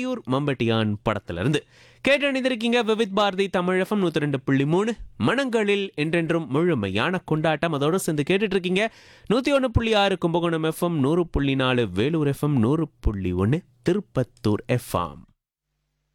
ஆயூர் மம்பட்டியான் படத்துல இருந்து கேட்டு அணிந்திருக்கீங்க விவித் பாரதி தமிழ் எஃப்எம் 102.3 மனங்களில் என்றென்றும் முழுமையான கொண்டாட்டம். அதோட சேர்ந்து கேட்டுட்டு இருக்கீங்க 101.6 Kumbakonam FM, 100.4 Vellore FM, 100.1 Tirupattur FM.